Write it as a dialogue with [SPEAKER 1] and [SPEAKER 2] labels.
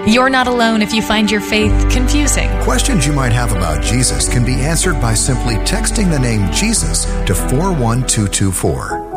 [SPEAKER 1] You're not alone if you find your faith confusing.
[SPEAKER 2] Questions you might have about Jesus can be answered by simply texting the name Jesus to 41224.